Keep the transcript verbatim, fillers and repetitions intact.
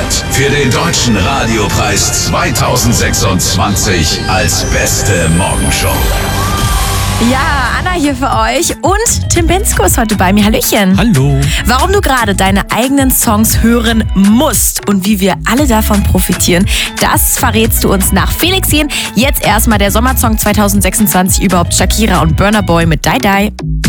für den Deutschen Radiopreis zweitausendsechsundzwanzig als beste Morgenshow. Ja, Anna hier für euch und Tim Bensko ist heute bei mir. Hallöchen. Hallo. Warum du gerade deine eigenen Songs hören musst und wie wir alle davon profitieren, das verrätst du uns nach Felix Jähn. Jetzt erstmal der Sommersong zweitausendsechsundzwanzig überhaupt, Shakira und Burna Boy mit Die Die.